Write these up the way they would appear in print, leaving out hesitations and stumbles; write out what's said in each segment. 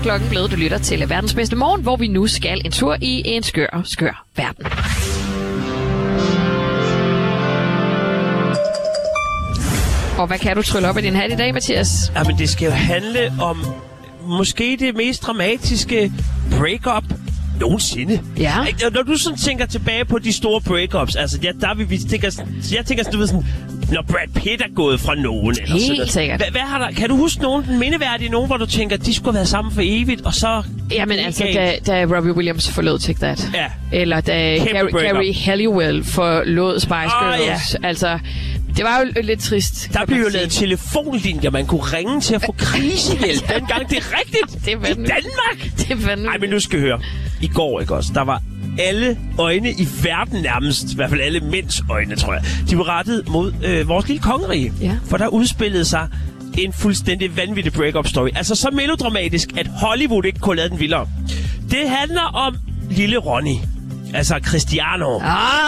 klokken blevet. Du lytter til Verdens Bedste Morgen, hvor vi nu skal en tur i en skør verden. Og hvad kan du trylle op i din hat i dag, Mathias? Jamen, det skal jo handle om måske det mest dramatiske breakup nogensinde. Ja. Når du sådan tænker tilbage på de store breakups, altså ja, der vil vi tænker, jeg tænker sådan, du ved sådan, når Brad Pitt er gået fra nogen. Eller helt sådan sikkert. Hvad har der, kan du huske den mindeværdige nogen, hvor du tænker, de skulle have været sammen for evigt, og så... Jamen altså, da Robbie Williams forlod Take That. Ja. Eller da Carrie Halliwell forlod Spice Girls. Ja. Altså, det var jo lidt trist. Der blev jo lavet telefonlinjer, man kunne ringe til at få krisehjælp dengang. Det er rigtigt. Det er i Danmark. Det er vanvittigt. Ej, men nu skal høre. I går, ikke også? Der var alle øjne i verden nærmest, i hvert fald alle mænds øjne, tror jeg. De var rettet mod vores lille kongerige. Ja. For der udspillede sig en fuldstændig vanvittig break-up story. Altså så melodramatisk, at Hollywood ikke kunne lade den vildere. Det handler om lille Ronny. Altså Cristiano.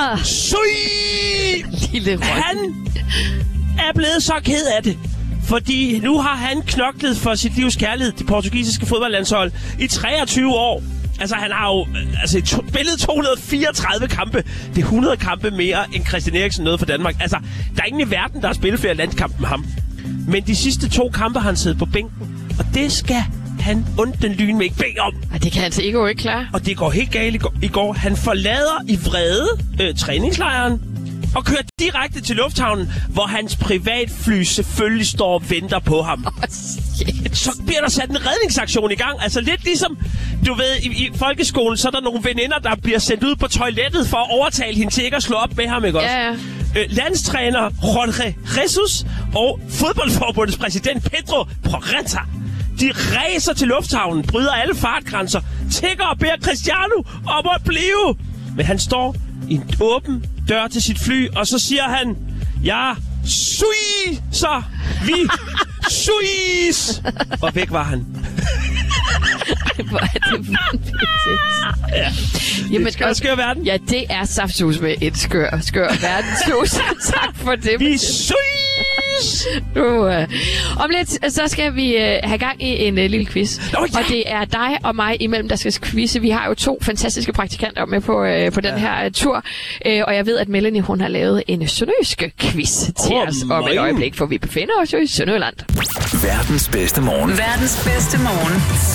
Lille Ronny. Han er blevet så ked af det. Fordi nu har han knoklet for sit livs kærlighed, det portugisiske fodboldlandshold, i 23 år. Altså, han har jo spillet 234 kampe. Det er 100 kampe mere, end Christian Eriksen nåede for Danmark. Altså, der er ingen i verden, der har spillet flere landskampe med ham. Men de sidste 2 kampe har han siddet på bænken. Og det skal han ondt den lyn med ikke bede om. Og det kan hans ego ikke klare. Og det går helt galt i går. Han forlader i vrede træningslejren og kører direkte til lufthavnen, hvor hans privatfly selvfølgelig står og venter på ham. Så bliver der sat en redningsaktion i gang. Altså lidt ligesom, du ved, i folkeskolen, så er der nogle veninder, der bliver sendt ud på toilettet for at overtale hende til ikke at slå op med ham, ikke også? Ja. Landstræner Jorge Jesus og fodboldforbundets præsident Pedro Porreta, de ræser til lufthavnen, bryder alle fartgrænser, tigger og beder Cristiano om at blive. Men han står i en åben dør til sit fly, og så siger han, ja, sui, så vi suis. Og væk var han. Hvor er det vanvittigt. Ja. Jamen, det skør verden. Ja, det er saftsus med et skør verdenshus. Tak for det. Vi suis. Om lidt, så skal vi have gang i en lille quiz. Ja. Og det er dig og mig imellem, der skal quizze. Vi har jo 2 fantastiske praktikanter med på den her tur. Og jeg ved, at Melanie, hun har lavet en sønderjysk quiz til os om et øjeblik, for vi befinder os jo i Sønderjylland. Verdens bedste morgen. Verdens bedste morgen.